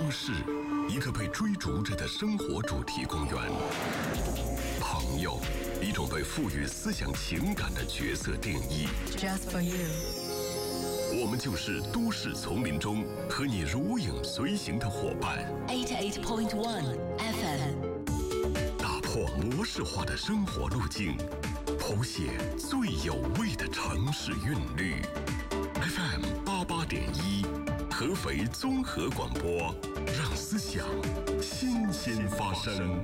都市，一个被追逐着的生活主题公园。朋友，一种被赋予思想情感的角色定义。 Just for you。 我们就是都市丛林中和你如影随形的伙伴。 88.1 FM。 打破模式化的生活路径，谱写最有味的城市韵律。FM 88.1，合肥综合广播，让思想新鲜发生。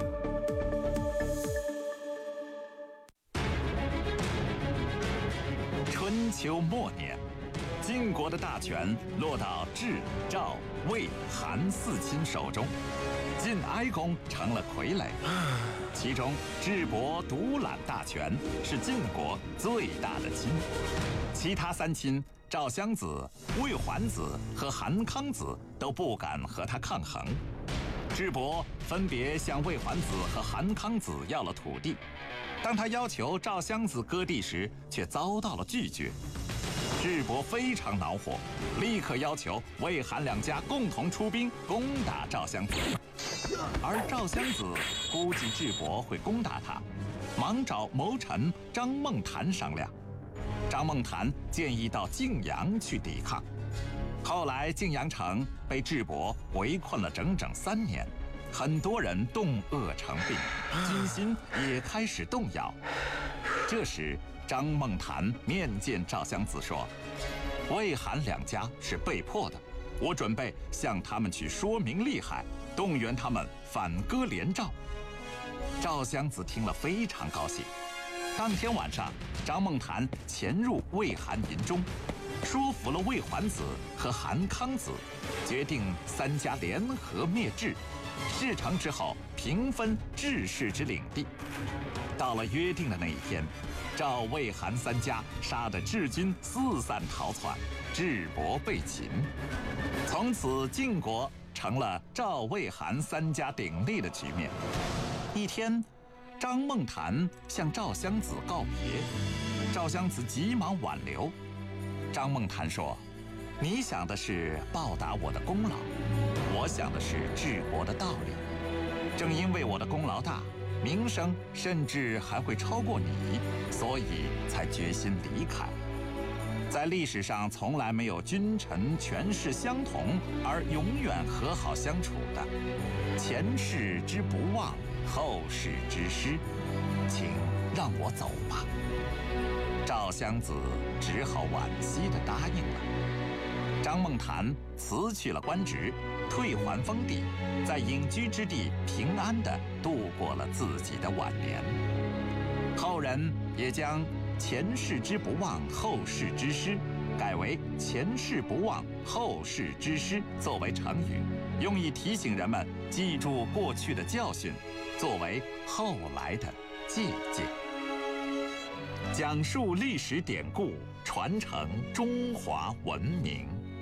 春秋末年，晋国的大权落到智、赵、魏、韩四亲手中，晋哀公成了傀儡。其中智伯独揽大权，是晋国最大的亲。其他三亲赵襄子、魏桓子和韩康子都不敢和他抗衡。智伯分别向魏桓子和韩康子要了土地，当他要求赵襄子割地时，却遭到了拒绝。智伯非常恼火，立刻要求魏韩两家共同出兵攻打赵襄子。而赵襄子估计智伯会攻打他，忙找谋臣张孟谈商量。张孟谈建议到泾阳去抵抗。后来泾阳城被智伯围困了整整3年，很多人冻饿成病，军心也开始动摇。这时张孟谈面见赵襄子说，魏韩两家是被迫的，我准备向他们去说明利害，动员他们反戈连赵。赵襄子听了非常高兴。当天晚上，张孟谈潜入魏韩营中，说服了魏桓子和韩康子，决定3家联合灭智。事成之后，平分智氏之领地。到了约定的那一天，赵魏韩3家杀得智军四散逃窜，智伯被擒。从此晋国成了赵魏韩3家鼎立的局面。一天，张孟谈向赵襄子告别，赵襄子急忙挽留。张孟谈说，你想的是报答我的功劳，我想的是治国的道理。正因为我的功劳大，名声甚至还会超过你，所以才决心离开。在历史上从来没有君臣权势相同而永远和好相处的，前世之不忘，后世之师，请让我走吧。赵襄子只好惋惜地答应了。张孟谈辞去了官职，退还封地，在隐居之地平安地度过了自己的晚年。后人也将前世之不忘，后世之师改为前世不忘，后世之师作为成语，用以提醒人们记住过去的教训，作为后来的借鉴。讲述历史典故，传承中华文明。